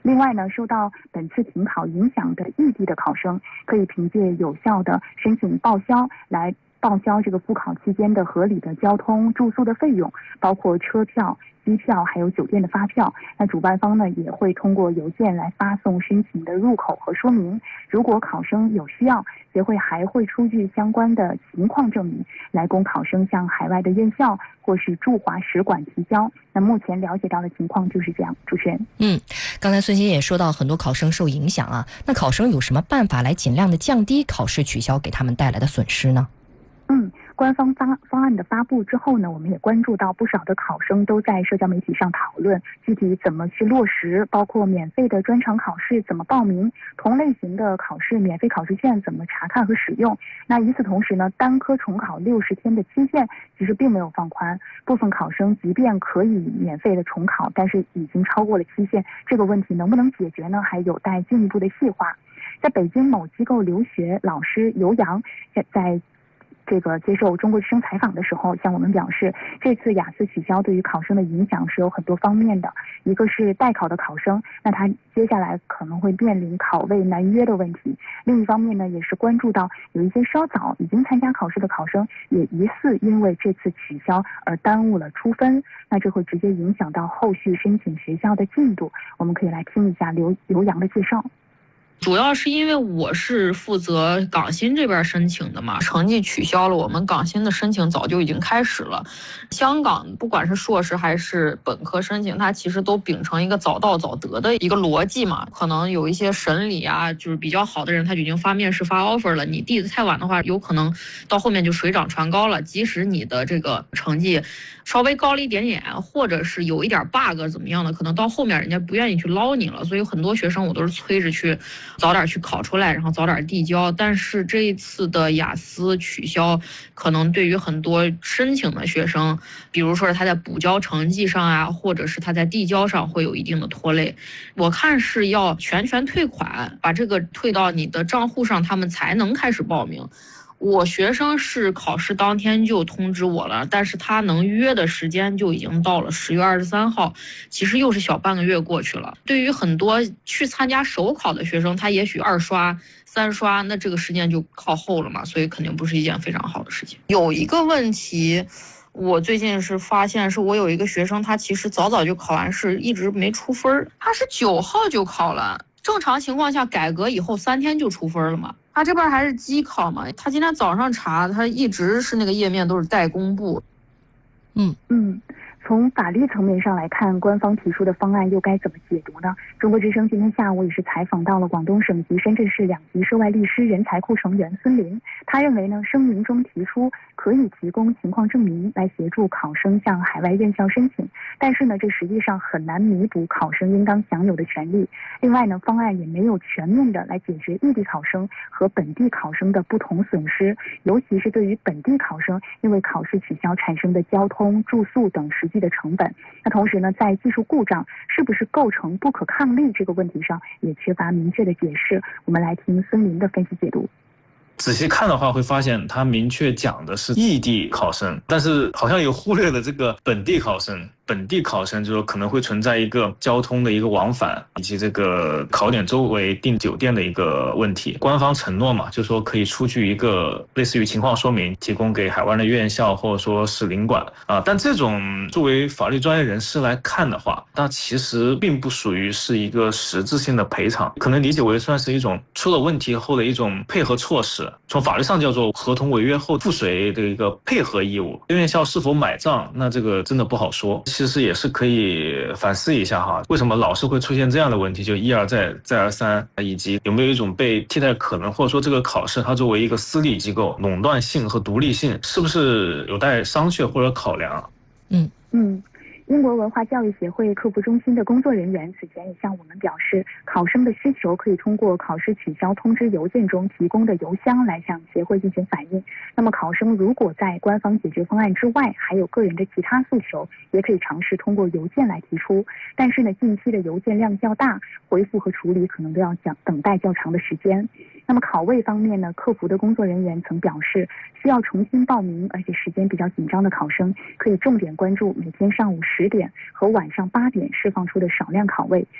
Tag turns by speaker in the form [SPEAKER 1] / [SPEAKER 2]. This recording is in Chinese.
[SPEAKER 1] 另外呢，受到本次停考影响的异地的考生，可以凭借有效的申请报销来报销这个复考期间的合理的交通住宿的费用，包括车票、机票还有酒店的发票。那主办方呢也会通过邮件来发送申请的入口和说明。如果考生有需要，协会还会出具相关的情况证明，来供考生向海外的院校或是驻华使馆提交。那目前了解到的情况就是这样。主持人，
[SPEAKER 2] 刚才孙鑫也说到很多考生受影响啊，那考生有什么办法来尽量的降低考试取消给他们带来的损失呢？
[SPEAKER 1] 官方方案的发布之后呢，我们也关注到不少的考生都在社交媒体上讨论具体怎么去落实，包括免费的专场考试怎么报名，同类型的考试免费考试卷怎么查看和使用。那与此同时呢，单科重考60天的期限其实并没有放宽，部分考生即便可以免费的重考，但是已经超过了期限，这个问题能不能解决呢，还有待进一步的细化。在北京某机构留学老师尤洋在这个接受中国之声采访的时候向我们表示，这次雅思取消对于考生的影响是有很多方面的。一个是待考的考生，那他接下来可能会面临考位难约的问题。另一方面呢，也是关注到有一些稍早已经参加考试的考生，也疑似因为这次取消而耽误了出分，那这会直接影响到后续申请学校的进度。我们可以来听一下刘洋的介绍。
[SPEAKER 3] 主要是因为我是负责港新这边申请的嘛，成绩取消了，我们港新的申请早就已经开始了。香港不管是硕士还是本科申请，它其实都秉承一个早到早得的一个逻辑嘛。可能有一些审理啊，就是比较好的人，他就已经发面试发 offer 了，你递的太晚的话，有可能到后面就水涨船高了。即使你的这个成绩稍微高了一点点，或者是有一点 bug 怎么样的，可能到后面人家不愿意去捞你了。所以很多学生我都是催着去早点去考出来，然后早点递交。但是这一次的雅思取消，可能对于很多申请的学生，比如说他在补交成绩上啊，或者是他在递交上会有一定的拖累。我看是要全退款，把这个退到你的账户上，他们才能开始报名。我学生是考试当天就通知我了，但是他能约的时间就已经到了10月23号，其实又是小半个月过去了。对于很多去参加首考的学生，他也许2刷3刷，那这个时间就靠后了嘛，所以肯定不是一件非常好的事情。有一个问题，我最近是发现，是我有一个学生，他其实早就考完试，一直没出分，他是9号就考了。正常情况下改革以后3天就出分了嘛，他这边还是机考嘛，他今天早上查，他一直是那个页面都是待公布。
[SPEAKER 1] 从法律层面上来看，官方提出的方案又该怎么解读呢？中国之声今天下午也是采访到了广东省级深圳市2级涉外律师人才库成员孙林，他认为呢，声明中提出可以提供情况证明来协助考生向海外院校申请，但是呢，这实际上很难弥补考生应当享有的权利。另外呢，方案也没有全面的来解决异地考生和本地考生的不同损失，尤其是对于本地考生因为考试取消产生的交通、住宿等实际的成本。那同时呢，在技术故障是不是构成不可抗力这个问题上，也缺乏明确的解释。我们来听孙林的分析解读。
[SPEAKER 4] 仔细看的话，会发现他明确讲的是异地考生，但是好像有忽略了这个本地考生。本地考生就是可能会存在一个交通的一个往返，以及这个考点周围订酒店的一个问题。官方承诺嘛，就说可以出具一个类似于情况说明，提供给海外的院校或者说是领馆啊。但这种作为法律专业人士来看的话，它其实并不属于是一个实质性的赔偿，可能理解为算是一种出了问题后的一种配合措施。从法律上叫做合同违约后负谁的一个配合义务。院校是否买账，那这个真的不好说。其实也是可以反思一下哈，为什么老是会出现这样的问题，就一而再再而三，以及有没有一种被替代可能，或者说这个考试它作为一个私立机构，垄断性和独立性是不是有待商榷或者考量？
[SPEAKER 1] 英国文化教育协会客服中心的工作人员此前也向我们表示，考生的需求可以通过考试取消通知邮件中提供的邮箱来向协会进行反映。那么考生如果在官方解决方案之外还有个人的其他诉求，也可以尝试通过邮件来提出。但是呢，近期的邮件量较大，回复和处理可能都要等待较长的时间。那么考位方面呢，客服的工作人员曾表示，需要重新报名而且时间比较紧张的考生，可以重点关注每天上午10点和晚上8点释放出的少量考位，